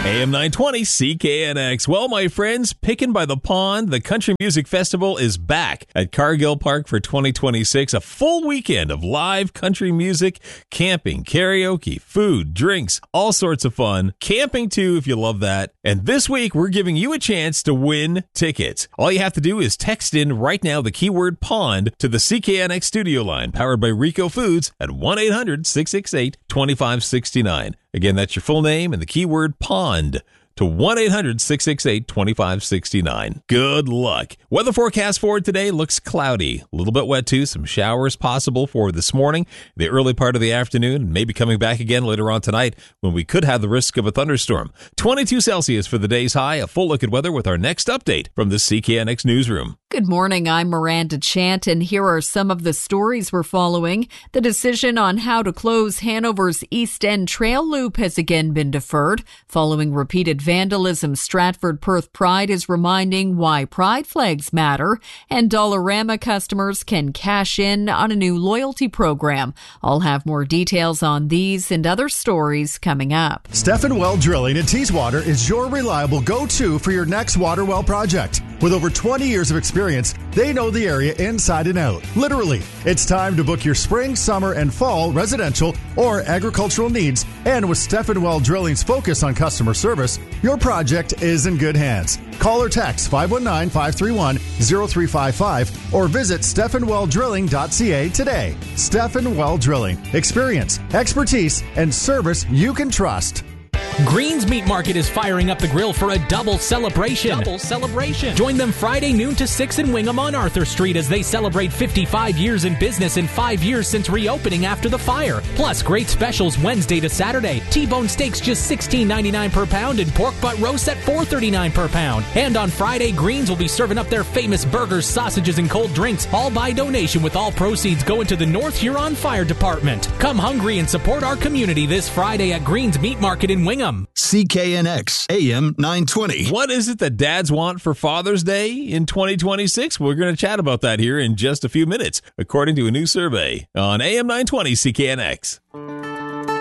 AM 920 CKNX. Well, my friends, Pickin' by the Pond, the Country Music Festival is back at Cargill Park for 2026. A full weekend of live country music, camping, karaoke, food, drinks, all sorts of fun. Camping too, if you love that. And this week, we're giving you a chance to win tickets. All you have to do is text in right now the keyword pond to the CKNX studio line, powered by Rico Foods at 1-800-668-2569. Again, that's your full name and the keyword pond to 1-800-668-2569. Good luck. Weather forecast for today looks cloudy. A little bit wet too. Some showers possible for this morning, the early part of the afternoon, and maybe coming back again later on tonight when we could have the risk of a thunderstorm. 22 Celsius for the day's high. A full look at weather with our next update from the CKNX newsroom. Good morning. I'm Miranda Chant, and here are some of the stories we're following. The decision on how to close Hanover's East End Trail Loop has again been deferred. Following repeated vandalism, Stratford Perth Pride is reminding why pride flags matter, and Dollarama customers can cash in on a new loyalty program. I'll have more details on these and other stories coming up. Stephen Well Drilling in Teeswater is your reliable go-to for your next water well project. With over 20 years of experience, they know the area inside and out. Literally, it's time to book your spring, summer, and fall residential or agricultural needs. And with Stephen Well Drilling's focus on customer service, your project is in good hands. Call or text 519-531-0355 or visit StephenWellDrilling.ca today. Stephen Well Drilling. Experience, expertise, and service you can trust. Green's Meat Market is firing up the grill for a double celebration. Join them Friday noon to 6 in Wingham on Arthur Street as they celebrate 55 years in business and 5 years since reopening after the fire. Plus, great specials Wednesday to Saturday. T-bone steaks just $16.99 per pound and pork butt roast at $4.39 per pound. And on Friday, Green's will be serving up their famous burgers, sausages, and cold drinks, all by donation, with all proceeds going to the North Huron Fire Department. Come hungry and support our community this Friday at Green's Meat Market in Wingham. CKNX AM 920. What is it that dads want for Father's Day in 2026? We're going to chat about that here in just a few minutes, according to a new survey on AM 920 CKNX.